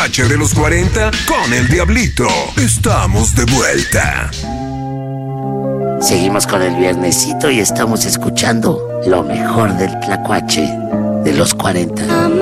tlacuache de los 40 con el Diablito. Estamos de vuelta. Seguimos con el viernesito y estamos escuchando lo mejor del tlacuache de los 40.